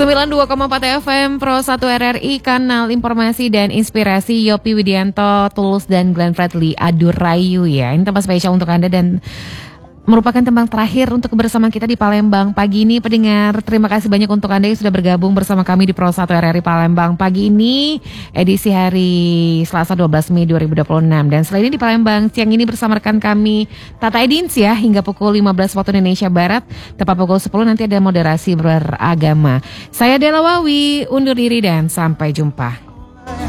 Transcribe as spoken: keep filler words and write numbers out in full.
sembilan puluh dua koma empat F M Pro satu R R I, kanal informasi dan inspirasi. Yopi Widianto, Tulus dan Glenn Fredly, Adu Rayu ya. Ini tempat spesial untuk Anda dan merupakan tembang terakhir untuk bersama kita di Palembang pagi ini. Pendengar, terima kasih banyak untuk Anda yang sudah bergabung bersama kami di Pro satu R R I Palembang pagi ini, edisi hari Selasa dua belas Mei dua ribu dua puluh enam. Dan selain ini di Palembang siang ini bersama rekan kami Tata Edins ya, hingga pukul lima belas waktu Indonesia Barat. Tepat pukul sepuluh nanti ada moderasi beragama. Saya Dela Wawi, undur diri dan sampai jumpa.